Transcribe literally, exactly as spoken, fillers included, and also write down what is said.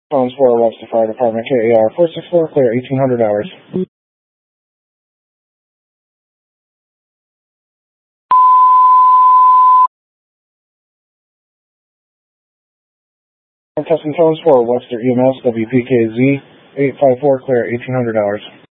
Phones for Webster Fire Department, K A R four six four, clear eighteen hundred hours. I'm testing phones for Webster E M S, W P K Z eight five four, clear eighteen hundred hours.